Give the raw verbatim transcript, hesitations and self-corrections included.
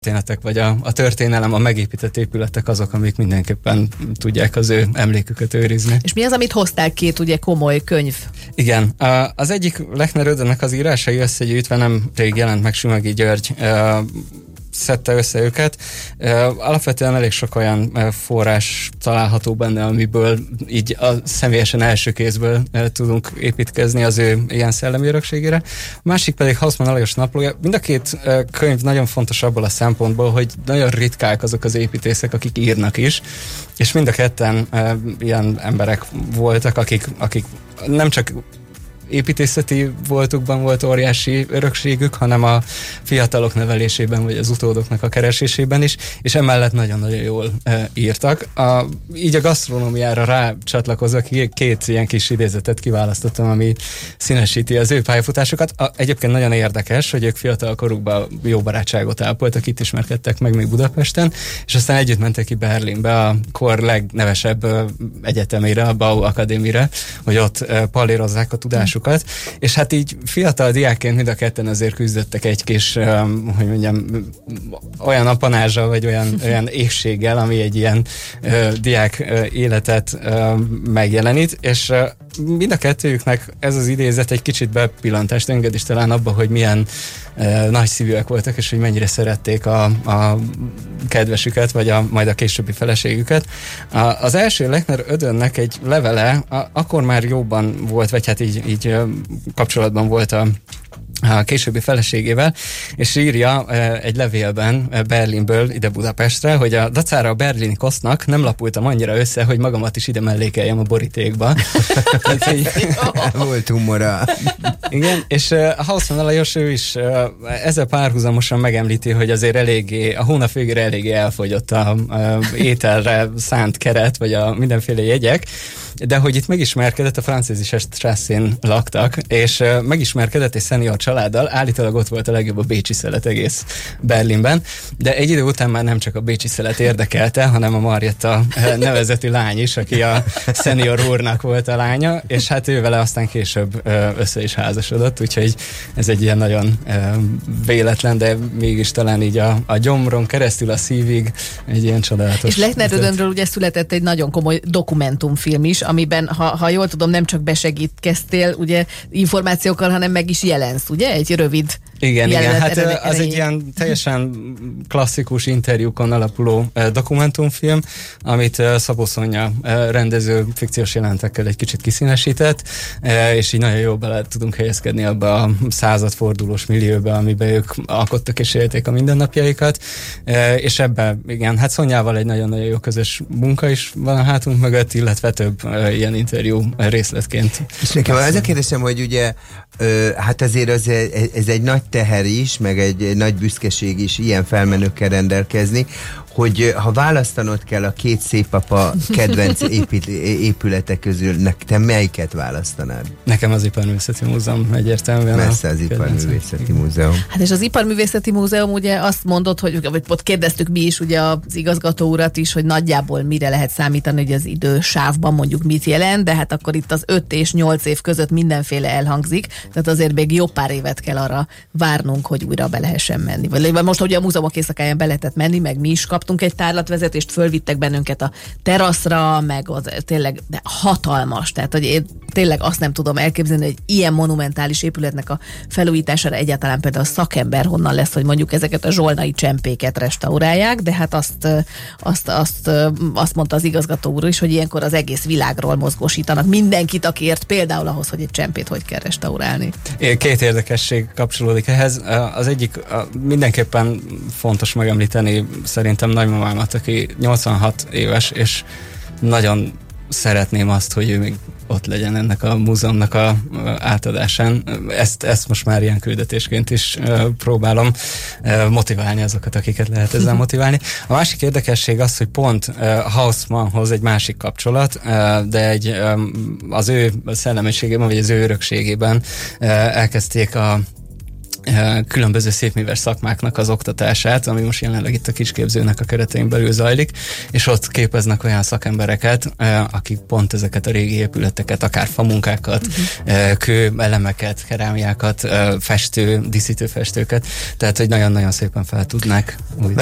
történetek, vagy a, a történelem, a megépített épületek azok, amik mindenképpen tudják az ő emléküket őrizni. És mi az, amit hoztál két ugye komoly könyv? Igen, az egyik Lechner Ödönnek az írásai összegyűjtve nem rég jelent meg, Sümegi György szedte össze őket. Alapvetően elég sok olyan forrás található benne, amiből így a személyesen első kézből tudunk építkezni az ő ilyen szellemi örökségére. A másik pedig Hausmann Alajos naplója. Mind a két könyv nagyon fontos abból a szempontból, hogy nagyon ritkák azok az építészek, akik írnak is, és mind a ketten ilyen emberek voltak, akik, akik nem csak építészeti voltukban volt óriási örökségük, hanem a fiatalok nevelésében, vagy az utódoknak a keresésében is, és emellett nagyon-nagyon jól e, írtak. A, így a gasztronómiára rácsatlakozva két ilyen kis idézetet kiválasztottam, ami színesíti az ő pályafutásokat. A, egyébként nagyon érdekes, hogy ők fiatal korukban jó barátságot ápoltak, itt ismerkedtek meg még Budapesten, és aztán együtt mentek ki Berlinbe, a kor legnevesebb egyetemére, a Bau Akadémire, hogy ott e, pallérozzák a tudásukat. És hát így fiatal diákként mind a ketten azért küzdöttek egy kis, um, hogy mondjam, olyan apanázsal, vagy olyan, olyan égséggel, ami egy ilyen uh, diák uh, életet uh, megjelenít, és uh, mind a kettőjüknek ez az idézet egy kicsit bepillantást enged is talán abba, hogy milyen uh, nagy szívűek voltak, és hogy mennyire szerették a, a kedvesüket, vagy a, majd a későbbi feleségüket. A, az első Lechner Ödönnek egy levele, a, akkor már jóban volt, vagy hát így, így kapcsolatban volt a a későbbi feleségével, és írja egy levélben Berlinből ide Budapestre, hogy a dacára a berlini kosznak nem lapultam annyira össze, hogy magamat is ide mellékeljem a borítékba. Volt humora. Igen, és a Hausmann Alajos, ő is ezzel párhuzamosan megemlíti, hogy azért eléggé, a hónap végére eléggé elfogyott a, a ételre szánt keret, vagy a mindenféle jegyek, de hogy itt megismerkedett, a Französische Strasszén laktak, és megismerkedett egy szenior családdal, állítólag ott volt a legjobb a bécsi szelet egész Berlinben, de egy idő után már nem csak a bécsi szelet érdekelte, hanem a Marietta nevezetű lány is, aki a szenior úrnak volt a lánya, és hát ő vele aztán később össze is házasodott, úgyhogy ez egy ilyen nagyon véletlen, de mégis talán így a, a gyomron keresztül a szívig egy ilyen csodálatos. És Lechner Ödönről ugye született egy nagyon komoly dokumentumfilm is, amiben, ha, ha jól tudom, nem csak besegítkeztél ugye információkkal, hanem meg is jelensz, ugye? Egy rövid igen, igen, hát erejé. az egy ilyen teljesen klasszikus interjúkon alapuló dokumentumfilm, amit Szabó Szonya rendező fikciós jelentekkel egy kicsit kiszínesített, és így nagyon jól bele tudunk helyezkedni abba a századfordulós millióba, amiben ők alkottak és élték a mindennapjaikat, és ebben, igen, hát Szonyával egy nagyon-nagyon jó közös munka is van a hátunk mögött, illetve több ilyen interjú részletként. És nekem az a kérdésem, hogy ugye hát azért az, ez egy nagy teher is, meg egy nagy büszkeség is ilyen felmenőkkel rendelkezni, hogy ha választanod kell a két szépapa kedvenc épít, épülete közül, te melyiket választanád? Nekem az Iparművészeti Múzeum egyértelműen. Messze az Iparművészeti Múzeum. Hát és az Iparművészeti Múzeum ugye azt mondott, hogy vagy ott kérdeztük mi is ugye az igazgató urat is, hogy nagyjából mire lehet számítani, hogy az idősávban mondjuk mit jelent, de hát akkor itt az öt és nyolc év között mindenféle elhangzik, tehát azért még jó pár évet kell arra várnunk, hogy újra be lehessen menni. Vagy most ugye a múzeumok éjszakáján be lehetett menni, meg mi is kaptunk egy tárlatvezetést, fölvittek bennünket a teraszra, meg az tényleg de hatalmas, tehát hogy én tényleg azt nem tudom elképzelni, hogy ilyen monumentális épületnek a felújítására egyáltalán például a szakember honnan lesz, hogy mondjuk ezeket a zsolnai csempéket restaurálják, de hát azt, azt, azt, azt mondta az igazgató úr is, hogy ilyenkor az egész világról mozgósítanak mindenkit, aki ért például ahhoz, hogy egy csempét hogy kell restaurálni. Két érdekesség kapcsolódik ehhez. Az egyik mindenképpen fontos megemlíteni szerintem nagymamámat, aki nyolcvanhat éves, és nagyon szeretném azt, hogy ő még ott legyen ennek a múzeumnak a átadásán. Ezt, ezt most már ilyen küldetésként is uh, próbálom uh, motiválni azokat, akiket lehet ezzel motiválni. A másik érdekesség az, hogy pont uh, Hausmannhoz egy másik kapcsolat, uh, de egy um, az ő szellemiségében, vagy az ő örökségében uh, elkezdték a különböző szépműves szakmáknak az oktatását, ami most jelenleg itt a kisképzőnek a keretein belül zajlik, és ott képeznek olyan szakembereket, akik pont ezeket a régi épületeket, akár famunkákat, uh-huh. kő, elemeket, kerámiákat, festő, díszítő festőket, tehát hogy nagyon-nagyon szépen fel tudnák újítani.